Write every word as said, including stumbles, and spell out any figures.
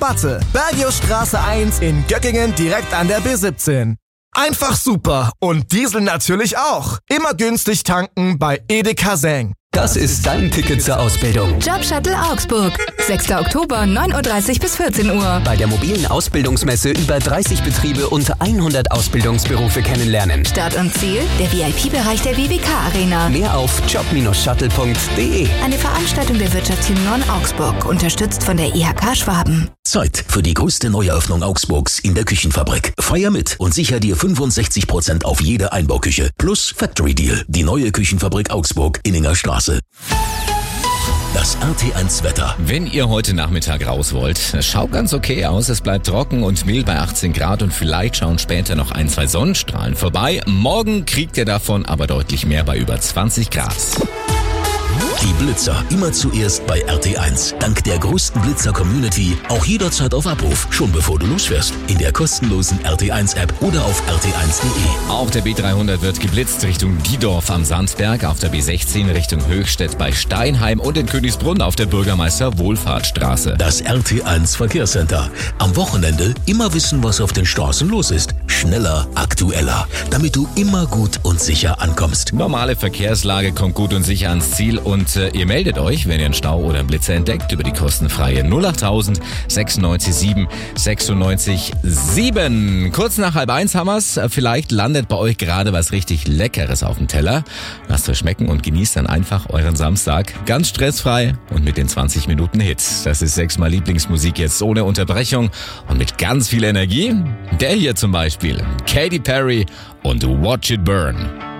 Batte. Bergiusstraße eins in Göckingen direkt an der B siebzehn. Einfach super und Diesel natürlich auch. Immer günstig tanken bei Edeka Seng. Das ist dein Ticket zur Ausbildung. Jobshuttle Augsburg. sechster Oktober, neun Uhr dreißig bis vierzehn Uhr. Bei der mobilen Ausbildungsmesse über dreißig Betriebe und hundert Ausbildungsberufe kennenlernen. Start und Ziel, der V I P-Bereich der W W K Arena. Mehr auf job shuttle punkt de. Eine Veranstaltung der Wirtschaftsteam Nord Augsburg, unterstützt von der I H K Schwaben. Zeit für die größte Neueröffnung Augsburgs in der Küchenfabrik. Feier mit und sicher dir fünfundsechzig Prozent auf jede Einbauküche. Plus Factory Deal. Die neue Küchenfabrik Augsburg, Inninger Straße. Das R T eins Wetter. Wenn ihr heute Nachmittag raus wollt, es schaut ganz okay aus. Es bleibt trocken und mild bei achtzehn Grad und vielleicht schauen später noch ein, zwei Sonnenstrahlen vorbei. Morgen kriegt ihr davon aber deutlich mehr bei über zwanzig Grad. Die Blitzer immer zuerst bei R T eins. Dank der größten Blitzer-Community auch jederzeit auf Abruf, schon bevor du losfährst. In der kostenlosen R T eins App oder auf r t eins punkt de. Auf der B dreihundert wird geblitzt Richtung Diedorf am Sandberg, auf der B sechzehn Richtung Höchstädt bei Steinheim und in Königsbrunn auf der Bürgermeister-Wohlfahrtstraße. Das R T eins Verkehrscenter. Am Wochenende immer wissen, was auf den Straßen los ist. Schneller, aktueller, damit du immer gut und sicher ankommst. Normale Verkehrslage kommt gut und sicher ans Ziel und äh, ihr meldet euch, wenn ihr einen Stau oder einen Blitzer entdeckt, über die kostenfreie null achttausend sechsundneunzig sieben sechsundneunzig sieben. Kurz nach halb eins haben wir's. Vielleicht landet bei euch gerade was richtig Leckeres auf dem Teller. Lasst euch schmecken und genießt dann einfach euren Samstag ganz stressfrei und mit den zwanzig Minuten Hits. Das ist sechsmal Lieblingsmusik jetzt ohne Unterbrechung und mit ganz viel Energie. Der hier zum Beispiel, Katy Perry und Watch It Burn.